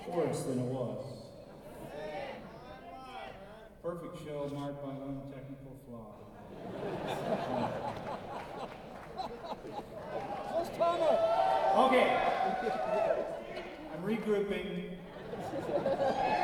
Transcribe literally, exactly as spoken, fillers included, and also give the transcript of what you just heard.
worse than it was. Perfect show marked by one technical flaw. Okay. I'm regrouping.